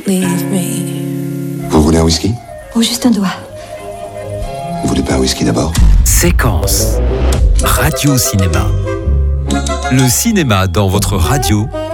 leave me. Vous voulez un whisky? Oh, juste un doigt. Vous voulez pas un whisky d'abord? Séquence Radio Cinéma. Le cinéma dans votre radio